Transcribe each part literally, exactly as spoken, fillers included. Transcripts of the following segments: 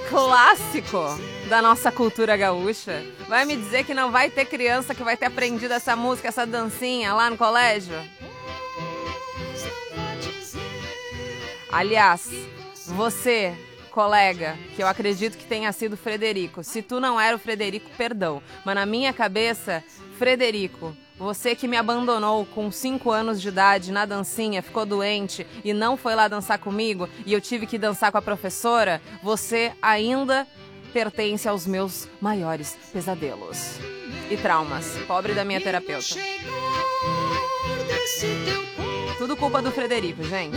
clássico da nossa cultura gaúcha. Vai me dizer que não vai ter criança que vai ter aprendido essa música, essa dancinha lá no colégio? Aliás, você, colega, que eu acredito que tenha sido Frederico, se tu não era o Frederico, perdão, mas na minha cabeça, Frederico, você que me abandonou com cinco anos de idade na dancinha, ficou doente e não foi lá dançar comigo e eu tive que dançar com a professora, você ainda pertence aos meus maiores pesadelos e traumas. Pobre da minha terapeuta. Tudo culpa do Frederico, gente.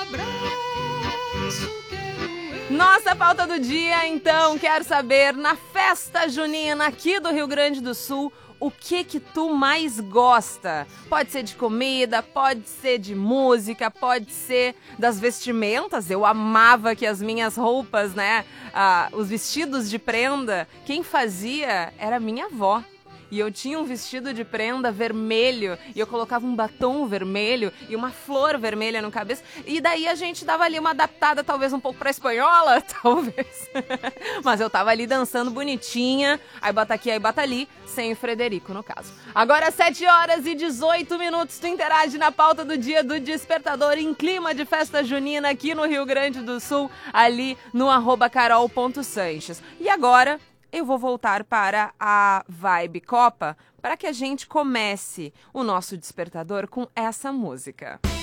Nossa pauta do dia, então, quero saber, na festa junina aqui do Rio Grande do Sul, o que que tu mais gosta? Pode ser de comida, pode ser de música, pode ser das vestimentas. Eu amava que as minhas roupas, né, ah, os vestidos de prenda, quem fazia era minha avó. E eu tinha um vestido de prenda vermelho, e eu colocava um batom vermelho e uma flor vermelha no cabeça. E daí a gente dava ali uma adaptada, talvez um pouco pra espanhola, talvez. Mas eu tava ali dançando bonitinha, aí bota aqui, aí bota ali, sem o Frederico, no caso. Agora, sete horas e dezoito minutos, tu interage na pauta do dia do Despertador em clima de festa junina aqui no Rio Grande do Sul, ali no arroba carol ponto sanches. E agora eu vou voltar para a Vibe Copa para que a gente comece o nosso despertador com essa música.